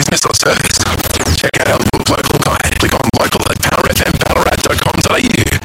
business or service? Check out our local guide. Click on local at powerfmballarat.com.au.